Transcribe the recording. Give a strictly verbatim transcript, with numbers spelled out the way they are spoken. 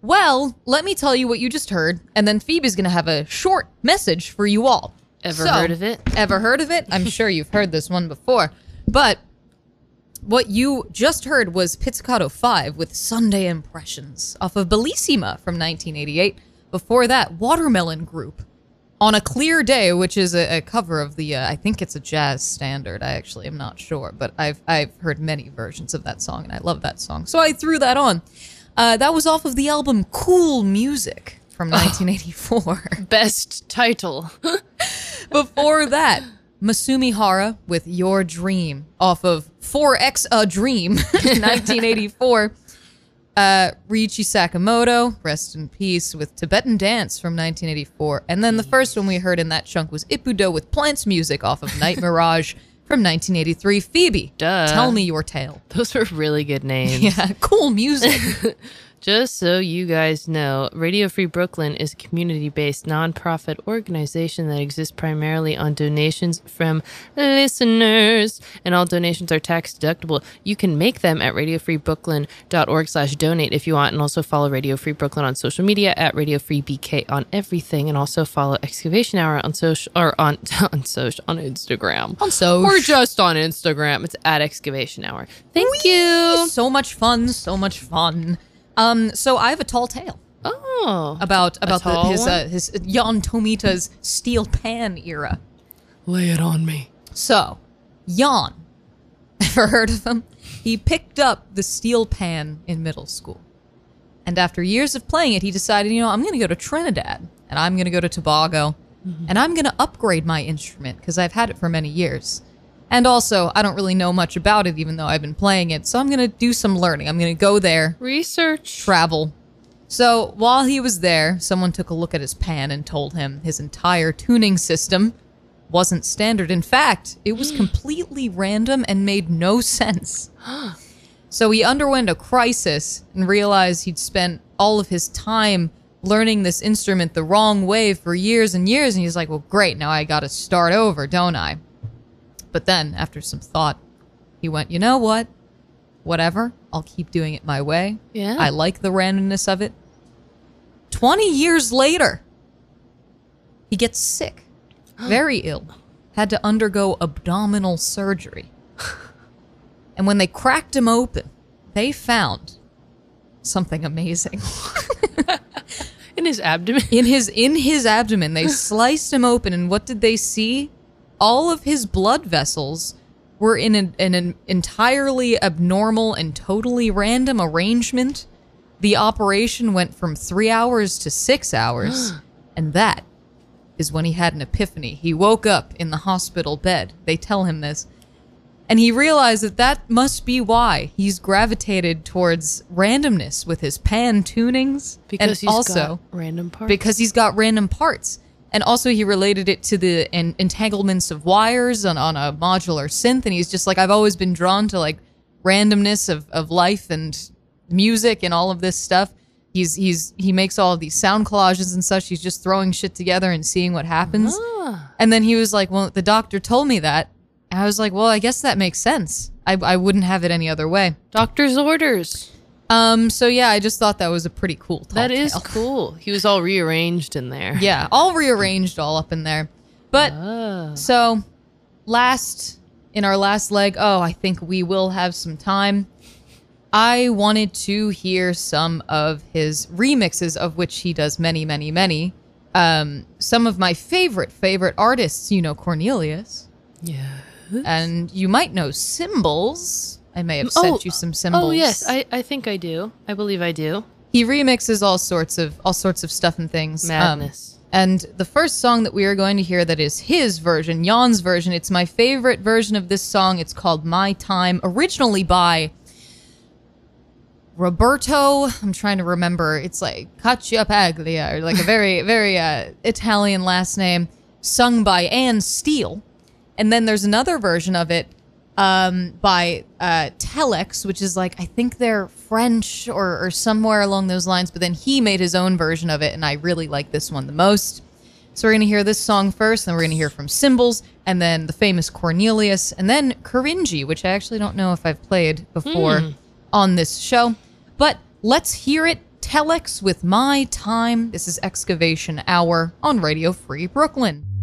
Well, let me tell you what you just heard, and then Phoebe's going to have a short message for you all. Ever so, heard of it? Ever heard of it? I'm sure you've heard this one before. But what you just heard was Pizzicato five with Sunday Impressions off of Bellissima from nineteen eighty-eight. Before that, Watermelon Group On a Clear Day, which is a, a cover of the, uh, I think it's a jazz standard. I actually am not sure, but I've I've heard many versions of that song, and I love that song. So I threw that on. Uh, that was off of the album Cool Music from nineteen eighty-four. Best title. Before that, Masumi Hara with Your Dream off of four X A Dream, nineteen eighty-four. Uh, Riichi Sakamoto, rest in peace, with Tibetan Dance from nineteen eighty-four. And then the first one we heard in that chunk was Ippudo with Plants Music off of Night Mirage from nineteen eighty-three. Phoebe, Duh. Tell me your tale. Those are really good names. Yeah, cool music. Just so you guys know, Radio Free Brooklyn is a community-based nonprofit organization that exists primarily on donations from listeners, and all donations are tax-deductible. You can make them at radiofreebrooklyn.org slash donate if you want, and also follow Radio Free Brooklyn on social media at Radio Free B K on everything, and also follow Excavation Hour on social or on on social on Instagram. On social. Or just on Instagram. It's at Excavation Hour. Thank you. So much fun, so much fun. Um, so I have a tall tale Oh. about about the, tall his one? uh, his Jan Tomita's steel pan era. Lay it on me. So, Jan, ever heard of him? He picked up the steel pan in middle school. And after years of playing it, he decided, you know, I'm going to go to Trinidad, and I'm going to go to Tobago, mm-hmm. and I'm going to upgrade my instrument, because I've had it for many years. And also, I don't really know much about it, even though I've been playing it, so I'm going to do some learning. I'm going to go there. Research. Travel. So, while he was there, someone took a look at his pan and told him his entire tuning system wasn't standard. In fact, it was completely random and made no sense. So he underwent a crisis and realized he'd spent all of his time learning this instrument the wrong way for years and years, and he's like, well, great, now I gotta start over, don't I? But then, after some thought, he went, you know what? Whatever, I'll keep doing it my way. Yeah. I like the randomness of it. twenty years later, he gets sick. Very ill. Had to undergo abdominal surgery. And when they cracked him open, they found something amazing. In his abdomen? In his in his abdomen, they sliced him open, and what did they see? All of his blood vessels were in an, in an entirely abnormal and totally random arrangement. The operation went from three hours to six hours, and that is when he had an epiphany. He woke up in the hospital bed. They tell him this. And he realized that that must be why he's gravitated towards randomness with his pan tunings. Because and he's also, got random parts. Because he's got random parts. And also he related it to the en- entanglements of wires on, on a modular synth. And he's just like, I've always been drawn to like randomness of, of life and music and all of this stuff. He's he's he makes all of these sound collages and such. He's just throwing shit together and seeing what happens. Ah. And then he was like, well, the doctor told me that. And I was like, well, I guess that makes sense. I, I wouldn't have it any other way. Doctor's orders. Um. So yeah, I just thought that was a pretty cool tall That is tale. cool. He was all rearranged in there. Yeah, all rearranged all up in there. But Ah. so last in our last leg, oh, I think we will have some time. I wanted to hear some of his remixes, of which he does many, many, many. Um, some of my favorite, favorite artists, you know, Cornelius. Yeah. And you might know Symbols. I may have sent Oh, you some Symbols. Oh, yes. I, I think I do. I believe I do. He remixes all sorts of all sorts of stuff and things. Madness. Um, and the first song that we are going to hear that is his version, Jan's version, it's my favorite version of this song. It's called My Time, originally by Roberto, I'm trying to remember, it's like Cacciapaglia, or like a very, very uh, Italian last name, sung by Anne Steele. And then there's another version of it um, by uh, Telex, which is like, I think they're French or, or somewhere along those lines, but then he made his own version of it, and I really like this one the most. So we're going to hear this song first, then we're going to hear from Symbols, and then the famous Cornelius, and then Coringi, which I actually don't know if I've played before Mm. on this show. But let's hear it Kellex with My Time. This is Excavation Hour on Radio Free Brooklyn.